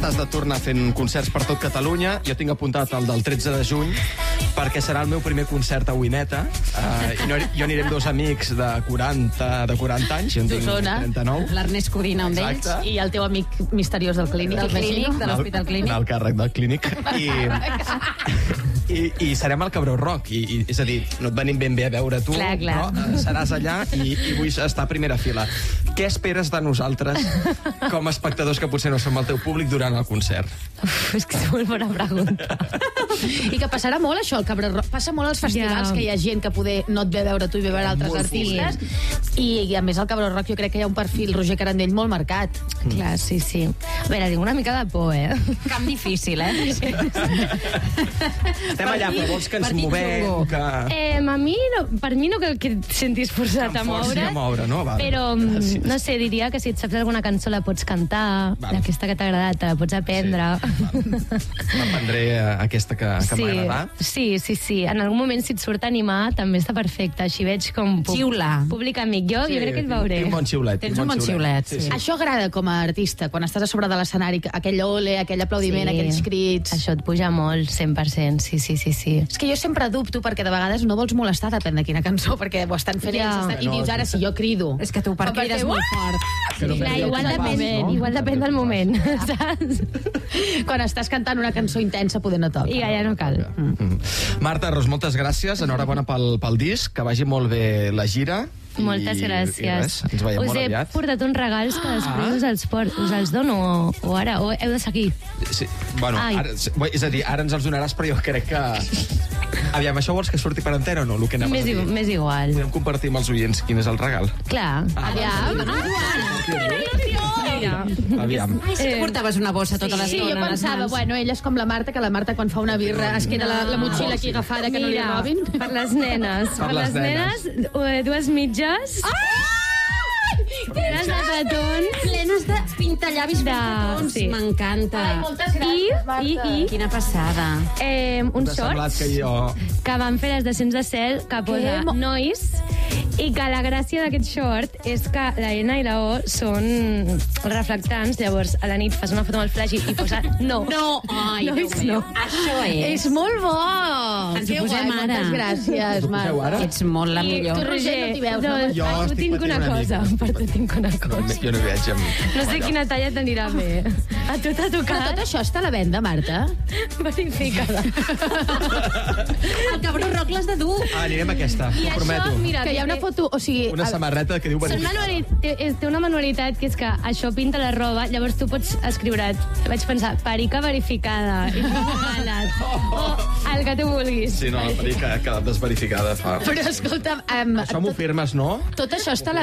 estàs de tornar fent concerts per tot Catalunya. Jo tinc apuntat el del 13 de juny, perquè serà el meu primer concert a Uineta. Jo aniré amb dos amics de 40 anys, jo en tinc 39. L'Ernest Codina, un d'ells, i el teu amic misteriós del Clínic, de l'Hospital Clínic. Al càrrec del Clínic. I serem al Cabró Rock. És a dir, no et venim ben bé a veure tu, clar. però seràs allà i vull estar a primera fila. Què esperes de nosaltres, com a espectadors que potser no som el teu públic, durant el concert? És que és molt bona pregunta. I que passarà molt això, el Cabró Rock. Passa molt als festivals, que hi ha gent que poder no et ve a veure tu i ve a veure altres artistes. I a més al Cabró Rock jo crec que hi ha un perfil Roger Carandell molt marcat. Clar, sí. A veure, tinc una mica de por, Camp difícil, Estem allà, però vols que ens movem? A mi, per mi no cal que et sentis forçat a moure, no? Però, no sé, diria que si et saps alguna cançó la pots cantar, aquesta que t'ha agradat, te la pots aprendre. M'aprendré aquesta que m'agrada. Sí. En algun moment, si et surt animar, també està perfecte. Així veig com públic amic. Jo crec que et veuré. Tinc un bon xiulet. Tens un bon xiulet. Això agrada com a artista, quan estàs a sobre de l'escenari, aquell ole, aquell aplaudiment, aquells crits. Això et puja molt, 100%, sí. És que jo sempre dubto, perquè de vegades no vols molestar, depèn de quina cançó, perquè ho estan fent ells, i dius, ara si jo crido. És que tu per crides molt fort. Igual depèn del moment, saps? Quan estàs cantant una cançó intensa, poder no toca. I ja no cal. Marta Ros, moltes gràcies, enhorabona pel disc, que vagi molt bé la gira. Moltes gràcies. Ens veiem molt aviat. Us he portat uns regals que després us els dono, o ara, o heu de seguir? Sí, bueno, és a dir, ara ens els donaràs, però jo crec que... Aviam, això vols que surti per antena o no, el que anem a dir? Més igual. Podem compartir amb els oients quin és el regal? Clar. Aviam. Sí que portaves una bossa tota l'estona. Sí, jo pensava, ella és com la Marta, que la Marta quan fa una birra es queda la motxilla aquí agafada, que no li robin. Per les nenes. Per les nenes, dues mitges. Plenes de petons. Plenes de pintallavis petons. M'encanta. Ai, moltes gràcies, Marta. Quina passada. Uns shorts que van fer les Descens de Cel, que posa nois, i que la gràcia d'aquest short és que la N i la O són reflectants, llavors a la nit fas una foto amb el flash i posa no. Ai, Déu meu. Això és. És molt bo. Ens ho posem ara. Moltes gràcies, Marta. Ets molt la millor. Tu, Roger, no t'hi veus. Jo estic patint una mica. Per tu tinc una cosa. Jo no veig amb... No sé quina talla t'anirà bé. A tu t'ha tocat. Però tot això està a la venda, Marta? Verificada. El Cabró Rock l'has de dur. Anirem a aquesta, ho prometo. Que hi ha una foto, o sigui... Una samarreta que diu verificada. Té una manualitat que és que això pinta la roba, llavors tu pots escriure, vaig pensar, perica verificada, i o el que tu vulguis. Sí, no, la perica ha quedat desverificada fa... Però escolta'm... Això m'ho firmes, no? Tot això està a la